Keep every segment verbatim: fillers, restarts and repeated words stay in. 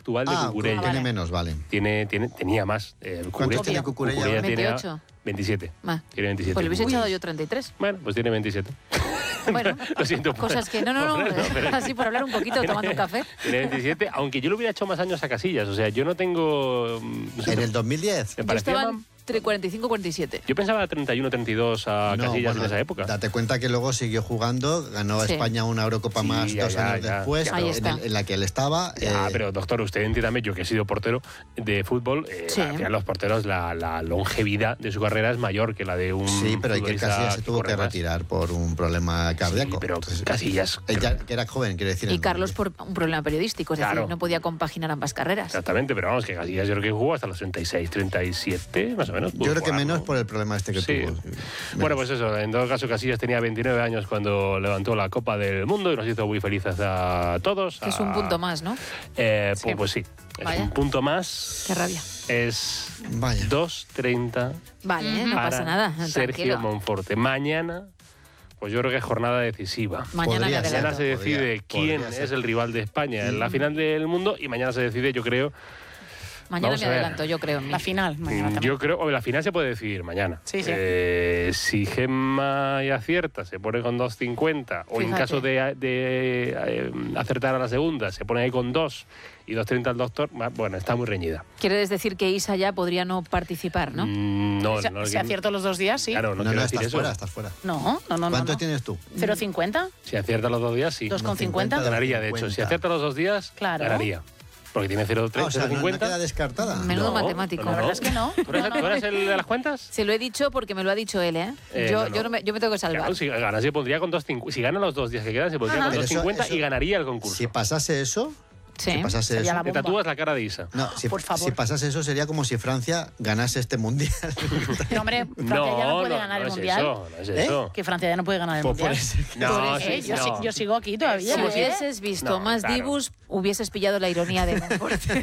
actual de ah, Cucurella. tiene menos, vale. Tiene, tiene, tenía más. Eh, ¿Cuántos Cucurella- tiene Cucurella ahora? tiene veintiocho. veintisiete. Ah, Tiene veintisiete. Pues le hubiese Uy. echado yo treinta y tres. Bueno, pues tiene veintisiete. Bueno, Lo siento. por- cosas que... No, no, no, por- pero- así por hablar un poquito, tomando un café. Tiene veintisiete, aunque yo le hubiera hecho más años a Casillas. O sea, yo no tengo... mm, no sé, ¿En el dos mil diez? me Yo parecía estaba más- entre cuarenta y cinco y cuarenta y siete. Yo pensaba treinta y uno, treinta y dos a No, Casillas bueno, en esa época. Date cuenta que luego siguió jugando, ganó a Sí. España una Eurocopa Sí, más ya, dos ya, años ya. después, Ahí en, está. el- en la que él estaba. Ah, eh, pero doctor, usted entiéndame, yo que he sido portero de fútbol, eh, Sí. al final los porteros, la, la longevidad de su carrera es mayor que la de un sí, pero Iker futbolista Casillas se tuvo corre que más. retirar por un problema cardíaco. Sí, pero Entonces, Casillas... ella, que era joven, quiero decir. Y en- Carlos por un problema periodístico, es Claro. decir, no podía compaginar ambas carreras. Exactamente, pero vamos, que Casillas yo creo que jugó hasta los treinta y seis, treinta y siete, más o menos. Yo creo que Jugar, menos ¿no? por el problema este que Sí. tuvo. Bueno, pues eso, en todo caso Casillas tenía veintinueve años cuando levantó la Copa del Mundo y nos hizo muy felices a todos. Que es a- un punto más, ¿no? Eh, Sí. pues, pues sí, es Vaya. un punto más. Qué rabia. Es Vaya. dos treinta Vale, no para pasa nada. Sergio Tranquilo. Monforte. Mañana, pues yo creo que es jornada decisiva. Mañana Podría me ser. Mañana adelanto. se decide Podría- quién podría ser. es el rival de España en la final del mundo y mañana se decide, yo creo, Mañana Vamos me a ver. adelanto, yo creo. en mí. La final, mañana Mm, también. Yo creo, o la final se puede decidir mañana. Sí, sí. Eh, si Gemma y acierta, se pone con dos cincuenta, o en Fíjate. caso de, de, eh, acertar a la segunda, se pone ahí con dos y dos treinta al doctor, va- bueno, está muy reñida. Quieres decir que Isa ya podría no participar, ¿no? Mm, no, Si, no, si que- acierto los dos días, sí. Claro, no, No, no, quiero decir estás eso. fuera, estás fuera. No, no, no. ¿Cuánto no, no. tienes tú? ¿cero coma cincuenta? Si acierta los dos días, sí. ¿dos coma cincuenta? Ganaría, de hecho. Si acierta los dos días, Claro. ganaría. Porque tiene cero Ah, coma o sea, no, no cincuenta. queda descartada. Menudo matemático. La verdad es que no. ¿Tú eres, No, no. tú eres el de las cuentas? Se lo he dicho porque me lo ha dicho él, ¿eh? Eh, yo, no, no. Yo, no me, yo me tengo que salvar. Claro, si gana, se pondría con dos cincuenta. Si gana los dos días que quedan, se pondría Ajá. con Pero dos eso- cincuenta eso- y ganaría el concurso. Si pasase eso, Sí. si pasase Sería eso, la Te bomba. tatúas la cara de Isa. no, si, Por favor. si pasase eso sería como si Francia ganase este mundial. No, hombre, Francia ya no puede ganar el es mundial. eso, no es ¿Eh? eso. Que Francia ya no puede ganar el Pues mundial. puede ser que- No, Eh, sí, yo, no. si- yo sigo aquí todavía. Si ¿eh? hubieses visto No, más claro. Dibus, hubieses pillado la ironía de Monforte.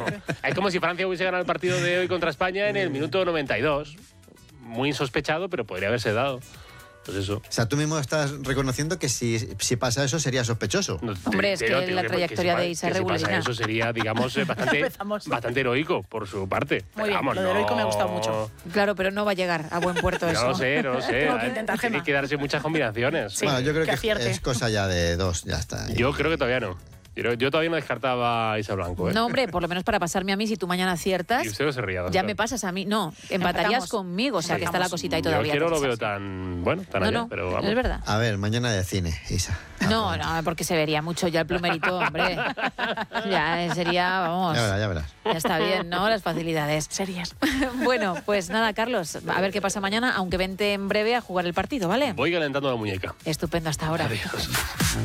Es como si Francia hubiese ganado el partido de hoy contra España en el minuto noventa y dos. Muy insospechado, pero podría haberse dado. Pues eso. O sea, tú mismo estás reconociendo que si, si pasa eso sería sospechoso. No, Hombre, te- es te- que no, te la digo trayectoria si pa- de Isa que si pasa regularina. Eso sería, digamos, eh, bastante, Empezamos. bastante heroico por su parte. Muy bien, Vamos, lo de heroico no- me ha gustado mucho. Claro, pero no va a llegar a buen puerto eso. No lo sé, no lo sé. Tengo que intentar, Tiene Gemma. que darse muchas combinaciones. Sí. bueno, yo creo que que, acierte. es cosa ya de dos, ya está. Yo creo que todavía no. Yo, yo todavía no descartaba a Isa Blanco. ¿eh? No, hombre, por lo menos para pasarme a mí, si tú mañana aciertas, Y usted no se ría. ya doctor. me pasas a mí. No, empatarías Empatamos. conmigo, o sea que está la Empatamos. cosita ahí Yo todavía. el que no lo tensa. veo tan bueno, tan No, allá, no, pero vamos. es verdad. A ver, mañana de cine, Isa. No, no, porque se vería mucho ya el plumerito, hombre. Ya eh, sería, vamos, Ya verás, ya verás. ya está bien, ¿no? Las facilidades. Series. Bueno, pues nada, Carlos, a ver qué pasa mañana, aunque vente en breve a jugar el partido, ¿vale? Voy calentando la muñeca. Estupendo hasta ahora. Adiós.